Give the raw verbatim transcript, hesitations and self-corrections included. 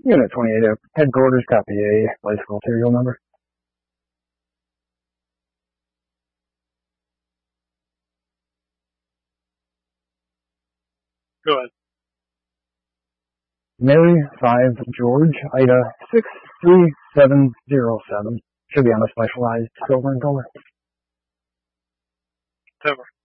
Unit twenty-eight F, headquarters, copy a bicycle serial number. Go ahead. Mary five George Ida six three seven zero seven. Should be on a specialized silver and color. Over.